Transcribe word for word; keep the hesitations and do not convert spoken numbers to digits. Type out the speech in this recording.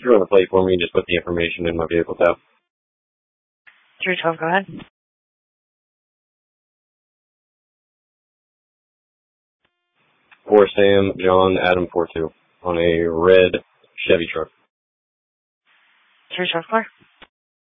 you run the plate for me and just put the information in my vehicle tab? three twelve, go ahead. For Sam, John, Adam, four two on a red Chevy truck. three twelve, clear.